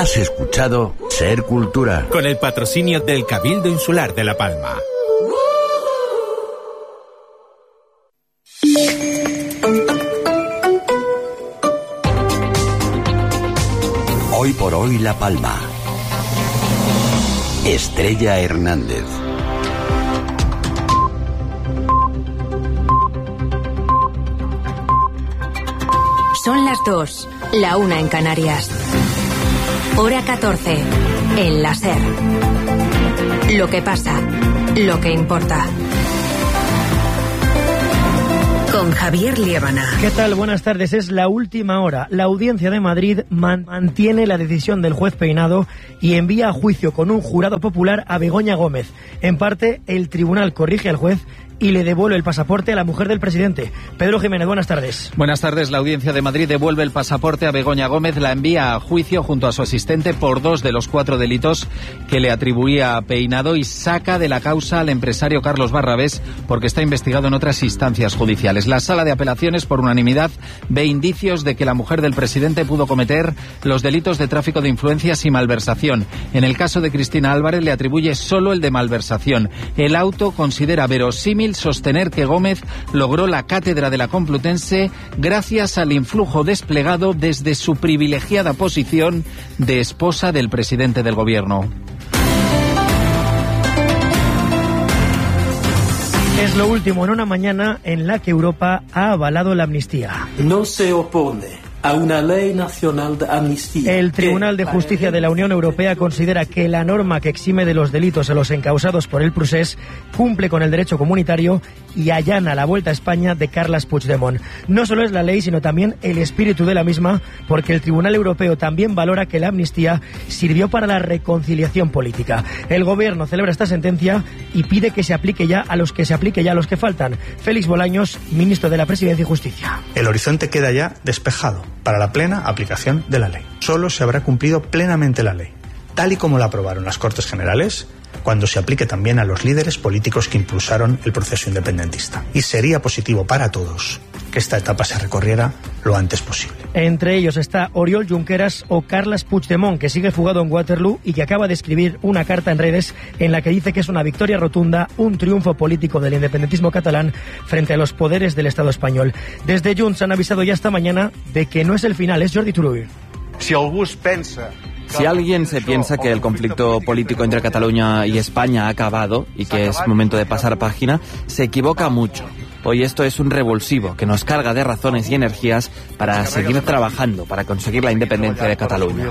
Has escuchado Ser Cultura, con el patrocinio del Cabildo Insular de La Palma. Hoy por hoy La Palma. Estrella Hernández. Son las 2, la 1 en Canarias. Hora 14, en la SER. Lo que pasa, lo que importa. Con Javier Liébana. ¿Qué tal? Buenas tardes. Es la última hora. La Audiencia de Madrid mantiene la decisión del juez Peinado y envía a juicio con un jurado popular a Begoña Gómez. En parte, el tribunal corrige al juez y le devuelve el pasaporte a la mujer del presidente. Pedro Jiménez, buenas tardes. Buenas tardes. La Audiencia de Madrid devuelve el pasaporte a Begoña Gómez, la envía a juicio junto a su asistente por 2 de los 4 delitos que le atribuía a Peinado y saca de la causa al empresario Carlos Barrabés porque está investigado en otras instancias judiciales. La Sala de Apelaciones, por unanimidad, ve indicios de que la mujer del presidente pudo cometer los delitos de tráfico de influencias y malversación. En el caso de Cristina Álvarez le atribuye solo el de malversación. El auto considera verosímil sostener que Gómez logró la cátedra de la Complutense gracias al influjo desplegado desde su privilegiada posición de esposa del presidente del gobierno. Es lo último en una mañana en la que Europa ha avalado la amnistía. No se opone a una ley nacional de amnistía. El Tribunal de Justicia de la Unión Europea considera que la norma que exime de los delitos a los encausados por el procés cumple con el derecho comunitario y allana la vuelta a España de Carles Puigdemont. No solo es la ley, sino también el espíritu de la misma, porque el Tribunal Europeo también valora que la amnistía sirvió para la reconciliación política. El Gobierno celebra esta sentencia y pide que se aplique ya a los que faltan. Félix Bolaños, ministro de la Presidencia y Justicia. El horizonte queda ya despejado para la plena aplicación de la ley. Solo se habrá cumplido plenamente la ley, tal y como la aprobaron las Cortes Generales, cuando se aplique también a los líderes políticos que impulsaron el proceso independentista. Y sería positivo para todos que esta etapa se recorriera lo antes posible. Entre ellos está Oriol Junqueras o Carles Puigdemont, que sigue fugado en Waterloo y que acaba de escribir una carta en redes en la que dice que es una victoria rotunda, un triunfo político del independentismo catalán frente a los poderes del Estado español. Desde Junts han avisado ya esta mañana de que no es el final, es Jordi Turull. Si alguien se piensa que el conflicto político entre Cataluña y España ha acabado y que es momento de pasar página, se equivoca mucho. Hoy esto es un revulsivo que nos carga de razones y energías para seguir trabajando para conseguir la independencia de Cataluña.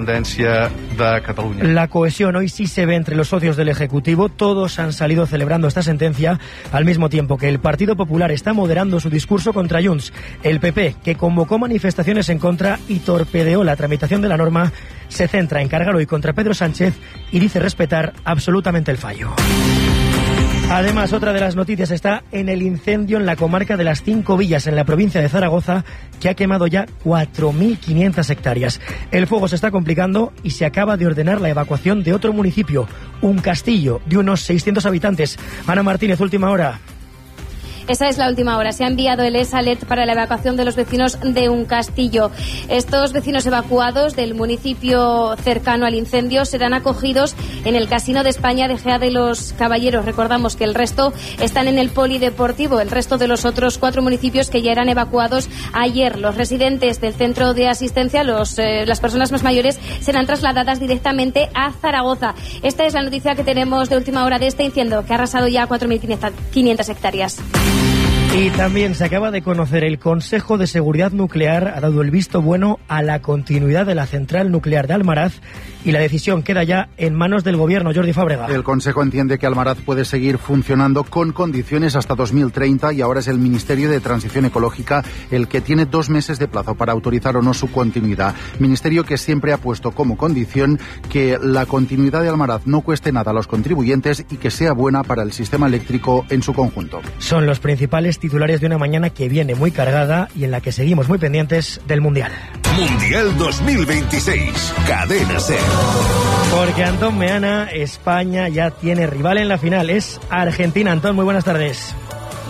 La cohesión hoy sí se ve entre los socios del Ejecutivo. Todos han salido celebrando esta sentencia al mismo tiempo que el Partido Popular está moderando su discurso contra Junts. El PP, que convocó manifestaciones en contra y torpedeó la tramitación de la norma, se centra en cargar hoy contra Pedro Sánchez y dice respetar absolutamente el fallo. Además, otra de las noticias está en el incendio en la comarca de las 5 Villas, en la provincia de Zaragoza, que ha quemado ya 4.500 hectáreas. El fuego se está complicando y se acaba de ordenar la evacuación de otro municipio, un castillo de unos 600 habitantes. Ana Martínez, última hora. Esa es la última hora. Se ha enviado el ESALET para la evacuación de los vecinos de un castillo. Estos vecinos evacuados del municipio cercano al incendio serán acogidos en el Casino de España de Gea de los Caballeros. Recordamos que el resto están en el polideportivo, el resto de los otros 4 municipios que ya eran evacuados ayer. Los residentes del centro de asistencia, las personas más mayores, serán trasladadas directamente a Zaragoza. Esta es la noticia que tenemos de última hora de este incendio, que ha arrasado ya 4.500 hectáreas. Y también se acaba de conocer, el Consejo de Seguridad Nuclear ha dado el visto bueno a la continuidad de la central nuclear de Almaraz y la decisión queda ya en manos del Gobierno. Jordi Fábrega. El Consejo entiende que Almaraz puede seguir funcionando con condiciones hasta 2030 y ahora es el Ministerio de Transición Ecológica el que tiene 2 meses de plazo para autorizar o no su continuidad. Ministerio que siempre ha puesto como condición que la continuidad de Almaraz no cueste nada a los contribuyentes y que sea buena para el sistema eléctrico en su conjunto. Son los principales titulares de una mañana que viene muy cargada y en la que seguimos muy pendientes del Mundial. Mundial 2026, Cadena SER. Porque Antón Meana, España ya tiene rival en la final, es Argentina. Antón, muy buenas tardes.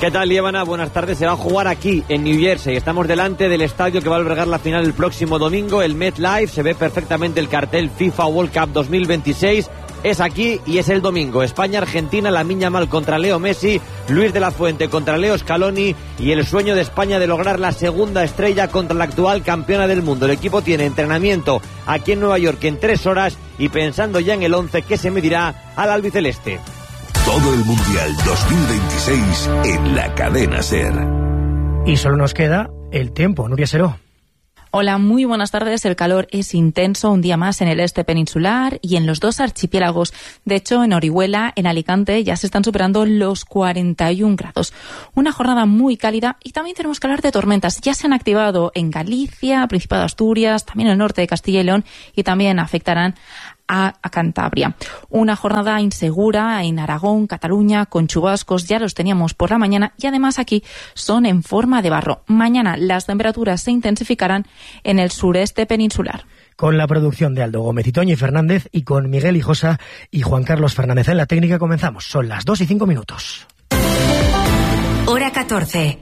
¿Qué tal, Líbana? Buenas tardes. Se va a jugar aquí, en New Jersey. Estamos delante del estadio que va a albergar la final el próximo domingo, el MetLife. Se ve perfectamente el cartel FIFA World Cup 2026. Es aquí y es el domingo. España-Argentina, Lamine Yamal contra Leo Messi, Luis de la Fuente contra Leo Scaloni y el sueño de España de lograr la segunda estrella contra la actual campeona del mundo. El equipo tiene entrenamiento aquí en Nueva York en 3 horas y pensando ya en el 11 que se medirá al albiceleste. Todo el Mundial 2026 en la cadena SER. Y solo nos queda el tiempo, Nuria Seró. Hola, muy buenas tardes. El calor es intenso un día más en el este peninsular y en los 2 archipiélagos. De hecho, en Orihuela, en Alicante, ya se están superando los 41 grados. Una jornada muy cálida y también tenemos que hablar de tormentas. Ya se han activado en Galicia, Principado de Asturias, también en el norte de Castilla y León y también afectarán a Cantabria. Una jornada insegura en Aragón, Cataluña, con chubascos, ya los teníamos por la mañana y además aquí son en forma de barro. Mañana las temperaturas se intensificarán en el sureste peninsular. Con la producción de Aldo Gómez y Toñi Fernández y con Miguel Hijosa y Juan Carlos Fernández en la técnica comenzamos. Son las 2:05. Hora 14.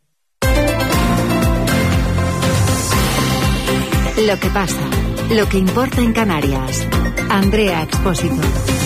Lo que pasa, lo que importa en Canarias. Andrea Expósito.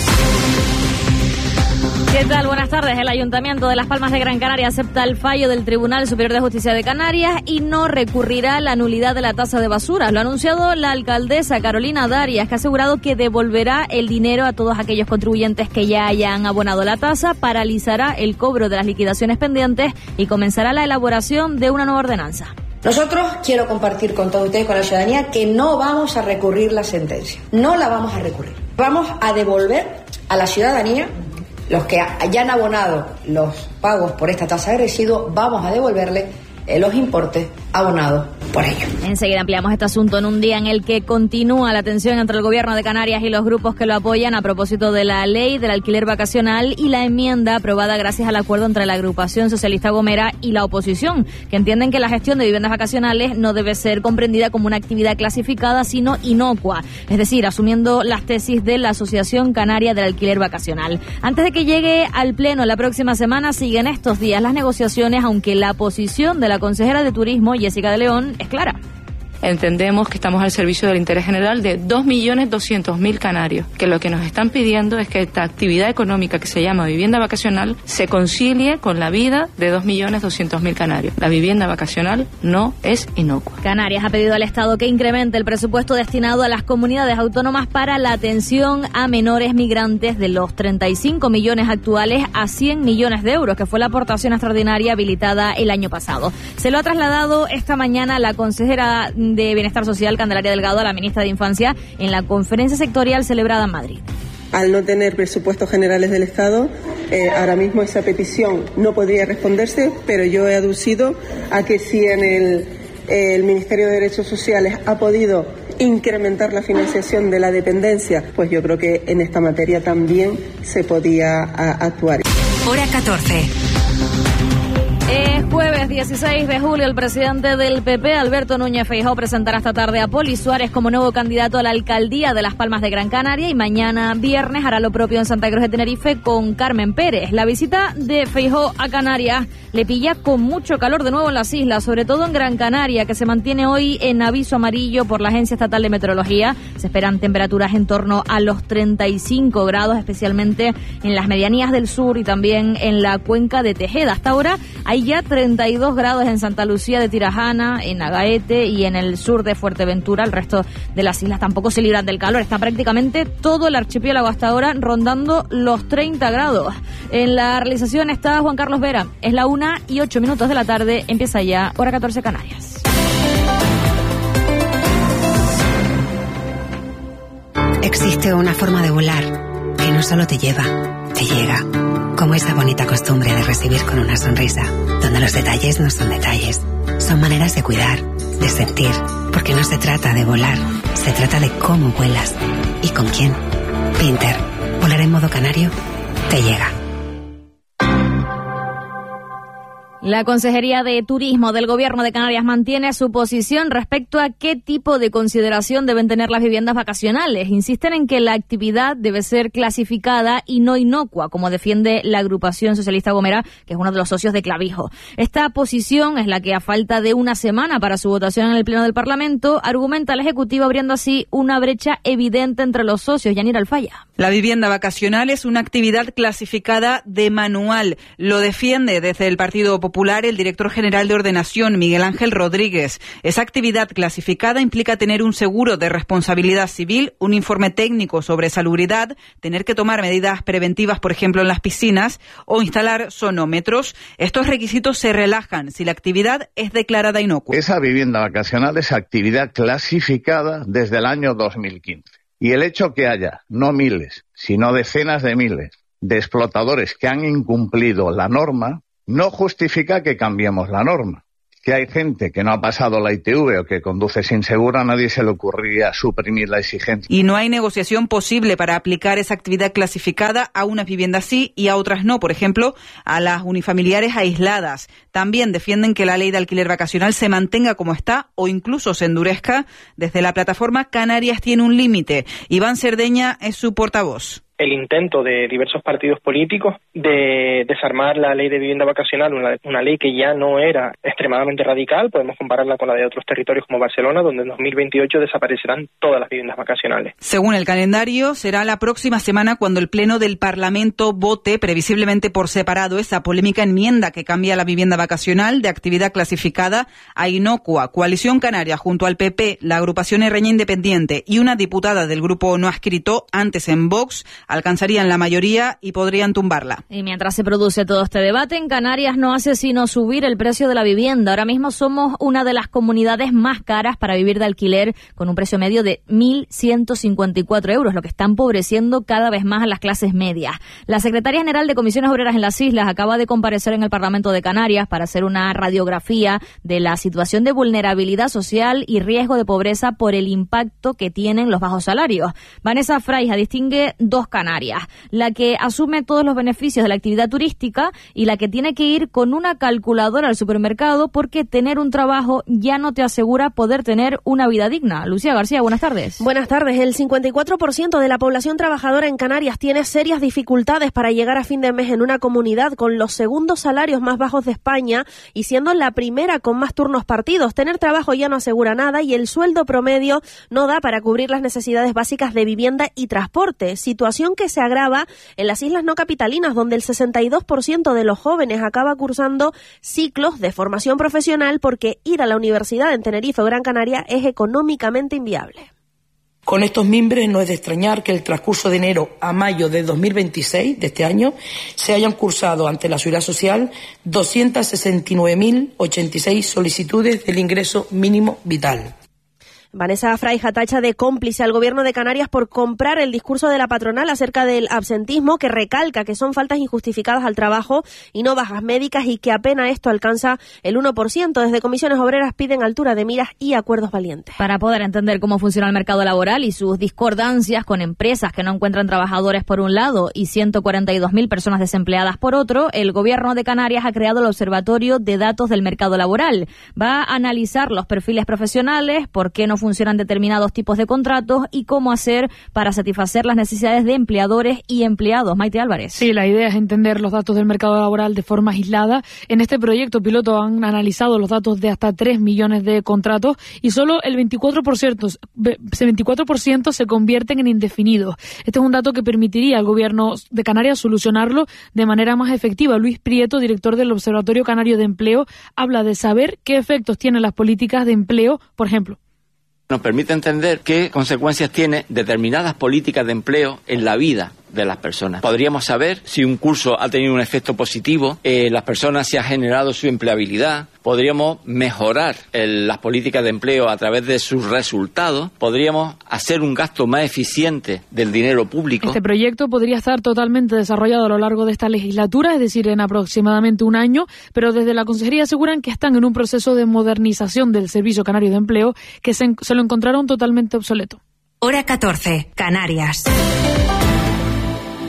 ¿Qué tal? Buenas tardes. El Ayuntamiento de Las Palmas de Gran Canaria acepta el fallo del Tribunal Superior de Justicia de Canarias y no recurrirá a la nulidad de la tasa de basura. Lo ha anunciado la alcaldesa Carolina Darias, que ha asegurado que devolverá el dinero a todos aquellos contribuyentes que ya hayan abonado la tasa, paralizará el cobro de las liquidaciones pendientes y comenzará la elaboración de una nueva ordenanza. Nosotros quiero compartir con todos ustedes, con la ciudadanía, que no vamos a recurrir la sentencia. No la vamos a recurrir. Vamos a devolver a la ciudadanía, los que hayan abonado los pagos por esta tasa de residuos, vamos a devolverle los importes abonados por ello. Enseguida ampliamos este asunto en un día en el que continúa la tensión entre el gobierno de Canarias y los grupos que lo apoyan a propósito de la ley del alquiler vacacional y la enmienda aprobada gracias al acuerdo entre la agrupación socialista Gomera y la oposición, que entienden que la gestión de viviendas vacacionales no debe ser comprendida como una actividad clasificada, sino inocua, es decir, asumiendo las tesis de la Asociación Canaria del Alquiler Vacacional. Antes de que llegue al Pleno la próxima semana, siguen estos días las negociaciones, aunque la posición de la consejera de Turismo, Jessica de León, es clara. Entendemos que estamos al servicio del interés general de 2.200.000 canarios, que lo que nos están pidiendo es que esta actividad económica que se llama vivienda vacacional se concilie con la vida de 2.200.000 canarios. La vivienda vacacional no es inocua. Canarias ha pedido al Estado que incremente el presupuesto destinado a las comunidades autónomas para la atención a menores migrantes de los 35 millones actuales a 100 millones de euros, que fue la aportación extraordinaria habilitada el año pasado. Se lo ha trasladado esta mañana la consejera de Bienestar Social, Candelaria Delgado, a la ministra de Infancia en la conferencia sectorial celebrada en Madrid. Al no tener presupuestos generales del Estado, ahora mismo esa petición no podría responderse, pero yo he aducido a que si en el Ministerio de Derechos Sociales ha podido incrementar la financiación de la dependencia, pues yo creo que en esta materia también se podía actuar. Hora 14. Es jueves 16 de julio. El presidente del PP, Alberto Núñez Feijóo, presentará esta tarde a Poli Suárez como nuevo candidato a la alcaldía de Las Palmas de Gran Canaria y mañana viernes hará lo propio en Santa Cruz de Tenerife con Carmen Pérez. La visita de Feijóo a Canarias le pilla con mucho calor de nuevo en las islas, sobre todo en Gran Canaria, que se mantiene hoy en aviso amarillo por la Agencia Estatal de Meteorología. Se esperan temperaturas en torno a los 35 grados, especialmente en las medianías del sur y también en la cuenca de Tejeda. Hasta ahora hay ya 32 grados en Santa Lucía de Tirajana, en Agaete y en el sur de Fuerteventura. El resto de las islas tampoco se libran del calor. Está prácticamente todo el archipiélago hasta ahora rondando los 30 grados. En la realización está Juan Carlos Vera. Es la 1:08 de la tarde. Empieza ya hora 14 Canarias. Existe una forma de volar que no solo te lleva, te llega. Como esa bonita costumbre de recibir con una sonrisa, donde los detalles no son detalles, son maneras de cuidar, de sentir, porque no se trata de volar, se trata de cómo vuelas y con quién. Pinter, volar en modo canario, te llega. La Consejería de Turismo del Gobierno de Canarias mantiene su posición respecto a qué tipo de consideración deben tener las viviendas vacacionales. Insisten en que la actividad debe ser clasificada y no inocua, como defiende la agrupación socialista Gomera, que es uno de los socios de Clavijo. Esta posición es la que, a falta de una semana para su votación en el Pleno del Parlamento, argumenta el Ejecutivo, abriendo así una brecha evidente entre los socios. Yanira Alfaya. La vivienda vacacional es una actividad clasificada de manual. Lo defiende desde el Partido Popular el director general de Ordenación, Miguel Ángel Rodríguez. Esa actividad clasificada implica tener un seguro de responsabilidad civil, un informe técnico sobre salubridad, tener que tomar medidas preventivas, por ejemplo, en las piscinas, o instalar sonómetros. Estos requisitos se relajan si la actividad es declarada inocua. Esa vivienda vacacional es actividad clasificada desde el año 2015. Y el hecho que haya, no miles, sino decenas de miles de explotadores que han incumplido la norma, no justifica que cambiemos la norma. Que hay gente que no ha pasado la ITV o que conduce sin seguro, a nadie se le ocurriría suprimir la exigencia. Y no hay negociación posible para aplicar esa actividad clasificada a unas viviendas sí y a otras no, por ejemplo, a las unifamiliares aisladas. También defienden que la ley de alquiler vacacional se mantenga como está o incluso se endurezca. Desde la plataforma Canarias tiene un límite. Iván Cerdeña es su portavoz. El intento de diversos partidos políticos de desarmar la ley de vivienda vacacional, una ley que ya no era extremadamente radical, podemos compararla con la de otros territorios como Barcelona, donde en 2028 desaparecerán todas las viviendas vacacionales. Según el calendario, será la próxima semana cuando el Pleno del Parlamento vote, previsiblemente por separado, esa polémica enmienda que cambia la vivienda vacacional de actividad clasificada a inocua. Coalición Canaria, junto al PP, la agrupación Herreña Independiente y una diputada del grupo no adscrito, antes en Vox, alcanzarían la mayoría y podrían tumbarla. Y mientras se produce todo este debate, en Canarias no hace sino subir el precio de la vivienda. Ahora mismo somos una de las comunidades más caras para vivir de alquiler, con un precio medio de 1.154 euros, lo que está empobreciendo cada vez más a las clases medias. La secretaria general de Comisiones Obreras en las Islas acaba de comparecer en el Parlamento de Canarias para hacer una radiografía de la situación de vulnerabilidad social y riesgo de pobreza por el impacto que tienen los bajos salarios. Vanessa Fraija distingue dos Canarias, la que asume todos los beneficios de la actividad turística y la que tiene que ir con una calculadora al supermercado porque tener un trabajo ya no te asegura poder tener una vida digna. Lucía García, buenas tardes. Buenas tardes. El 54% de la población trabajadora en Canarias tiene serias dificultades para llegar a fin de mes en una comunidad con los segundos salarios más bajos de España y siendo la primera con más turnos partidos. Tener trabajo ya no asegura nada y el sueldo promedio no da para cubrir las necesidades básicas de vivienda y transporte, situación que se agrava en las islas no capitalinas, donde el 62% de los jóvenes acaba cursando ciclos de formación profesional porque ir a la universidad en Tenerife o Gran Canaria es económicamente inviable. Con estos mimbres no es de extrañar que el transcurso de enero a mayo de 2026, de este año, se hayan cursado ante la Seguridad Social 269.086 solicitudes del ingreso mínimo vital. Vanessa Fraija tacha de cómplice al Gobierno de Canarias por comprar el discurso de la patronal acerca del absentismo, que recalca que son faltas injustificadas al trabajo y no bajas médicas y que apenas esto alcanza el 1%. Desde Comisiones Obreras piden altura de miras y acuerdos valientes. Para poder entender cómo funciona el mercado laboral y sus discordancias con empresas que no encuentran trabajadores por un lado y 142.000 personas desempleadas por otro, el Gobierno de Canarias ha creado el Observatorio de Datos del Mercado Laboral. Va a analizar los perfiles profesionales, por qué no funcionan determinados tipos de contratos y cómo hacer para satisfacer las necesidades de empleadores y empleados. Maite Álvarez. Sí, la idea es entender los datos del mercado laboral de forma aislada. En este proyecto piloto han analizado los datos de hasta 3 millones de contratos y solo el 24% se convierten en indefinidos. Este es un dato que permitiría al Gobierno de Canarias solucionarlo de manera más efectiva. Luis Prieto, director del Observatorio Canario de Empleo, habla de saber qué efectos tienen las políticas de empleo, por ejemplo. Nos permite entender qué consecuencias tiene determinadas políticas de empleo en la vida de las personas. Podríamos saber si un curso ha tenido un efecto positivo, las personas si ha generado su empleabilidad. Podríamos mejorar las políticas de empleo a través de sus resultados. Podríamos hacer un gasto más eficiente del dinero público. Este proyecto podría estar totalmente desarrollado a lo largo de esta legislatura, es decir, en aproximadamente un año, pero desde la Consejería aseguran que están en un proceso de modernización del Servicio Canario de Empleo que se lo encontraron totalmente obsoleto. Hora 14, Canarias.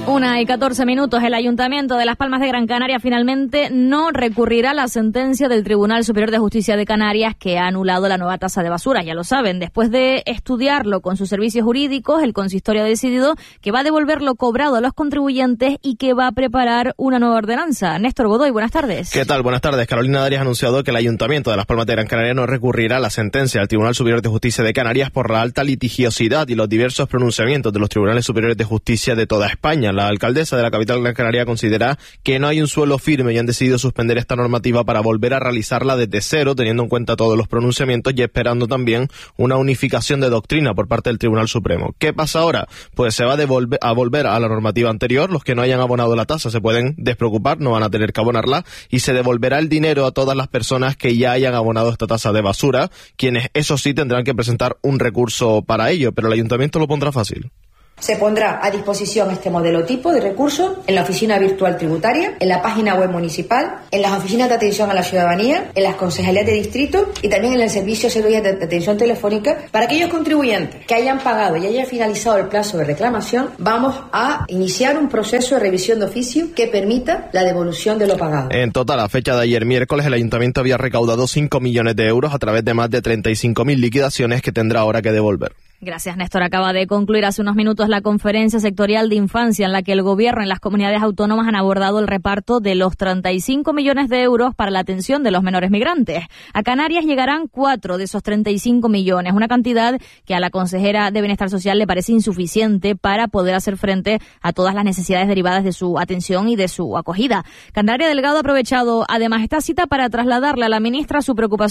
1:14. El Ayuntamiento de Las Palmas de Gran Canaria finalmente no recurrirá la sentencia del Tribunal Superior de Justicia de Canarias que ha anulado la nueva tasa de basura. Ya lo saben, después de estudiarlo con sus servicios jurídicos, el consistorio ha decidido que va a devolver lo cobrado a los contribuyentes y que va a preparar una nueva ordenanza. Néstor Godoy, buenas tardes. ¿Qué tal? Buenas tardes. Carolina Darias ha anunciado que el Ayuntamiento de Las Palmas de Gran Canaria no recurrirá la sentencia del Tribunal Superior de Justicia de Canarias por la alta litigiosidad y los diversos pronunciamientos de los Tribunales Superiores de Justicia de toda España. La alcaldesa de la capital Gran Canaria considera que no hay un suelo firme y han decidido suspender esta normativa para volver a realizarla desde cero, teniendo en cuenta todos los pronunciamientos y esperando también una unificación de doctrina por parte del Tribunal Supremo. ¿Qué pasa ahora? Pues se va a volver a la normativa anterior. Los que no hayan abonado la tasa se pueden despreocupar, no van a tener que abonarla, y se devolverá el dinero a todas las personas que ya hayan abonado esta tasa de basura, quienes eso sí tendrán que presentar un recurso para ello, pero el Ayuntamiento lo pondrá fácil. Se pondrá a disposición este modelo tipo de recurso en la oficina virtual tributaria, en la página web municipal, en las oficinas de atención a la ciudadanía, en las concejalías de distrito y también en el servicio de atención telefónica. Para aquellos contribuyentes que hayan pagado y hayan finalizado el plazo de reclamación, vamos a iniciar un proceso de revisión de oficio que permita la devolución de lo pagado. En total, a fecha de ayer miércoles, el Ayuntamiento había recaudado 5 millones de euros a través de más de 35.000 liquidaciones que tendrá ahora que devolver. Gracias, Néstor. Acaba de concluir hace unos minutos la conferencia sectorial de infancia en la que el gobierno y las comunidades autónomas han abordado el reparto de los 35 millones de euros para la atención de los menores migrantes. A Canarias llegarán 4 de esos 35 millones, una cantidad que a la consejera de Bienestar Social le parece insuficiente para poder hacer frente a todas las necesidades derivadas de su atención y de su acogida. Candelaria Delgado ha aprovechado además esta cita para trasladarle a la ministra su preocupación